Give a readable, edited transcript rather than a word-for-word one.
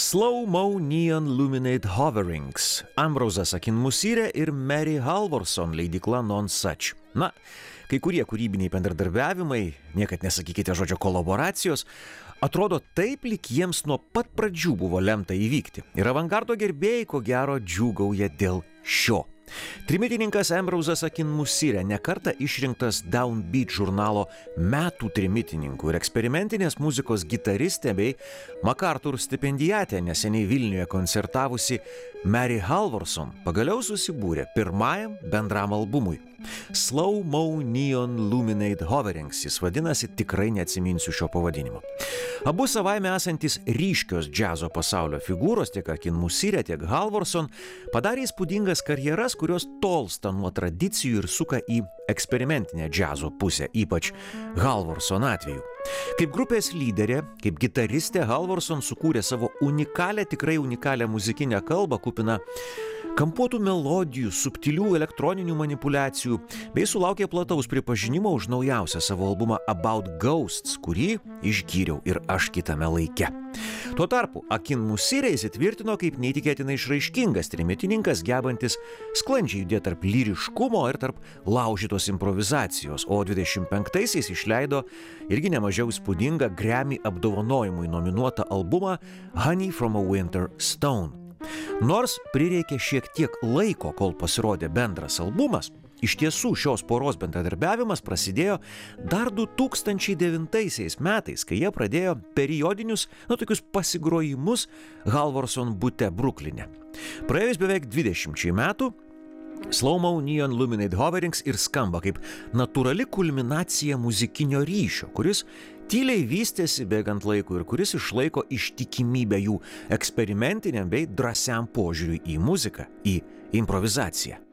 Slow-Mo Neon Luminate Hoverings, Ambrosas Akinmusire ir Mary Halvorson leidykla Non-Such. Na, kai kurie kūrybiniai bendradarbiavimai, niekad nesakykite žodžio kolaboracijos, atrodo taip, lyg jiems nuo pat pradžių buvo lemta įvykti. Ir avangardo gerbėjai ko gero džiūgauja dėl šio. Trimitininkas Ambrosas Akinmusire nekartą išrinktas Downbeat žurnalo metų trimitininku ir eksperimentinės muzikos gitaristė bei MacArthur stipendijatė neseniai Vilniuje koncertavusi Mary Halvorson pagaliau susibūrė pirmajam bendram albumui. Slow-Mo Neon Luminate Hoverings, jis vadinasi, tikrai neatsiminsiu šio pavadinimo. Abu savaime esantis ryškios džiazo pasaulio figūros, tiek Akinmusire, tiek Halvorson, padarė įspūdingas karjeras, kurios tolsta nuo tradicijų ir suka į eksperimentinę džiazo pusę, ypač Halvorson atveju. Kaip grupės lyderė, kaip gitaristė, Halvorson sukūrė savo tikrai unikalią muzikinę kalbą, kupiną kampuotų melodijų, subtilių elektroninių manipulacijų, bei sulaukė plataus pripažinimo už naujausią savo albumą About Ghosts, kurį išgyriau ir aš kitame laike. Tuo tarpu Akinmusire įsitvirtino kaip neįtikėtinai išraiškingas trimitininkas, gebantis sklandžiai judėti tarp lyriškumo ir tarp laužytos improvizacijos, o 25-aisiais išleido irgi nemažiau įspūdingą Grammy apdovanojimui nominuotą albumą Honey from a Winter Stone. Nors prireikė šiek tiek laiko, kol pasirodė bendras albumas, iš tiesų šios poros bendradarbiavimas prasidėjo dar 2009 metais, kai jie pradėjo periodinius, tokius pasigrojimus Halvorson bute Brukline. Praėjus beveik 20 metų, Slow-Mo Neon Luminate Hoverings ir skamba kaip natūrali kulminacija muzikinio ryšio, kuris tyliai vystėsi bėgant laikui ir kuris išlaiko ištikimybę jų eksperimentiniam bei drąsiam požiūriui į muziką, į improvizaciją.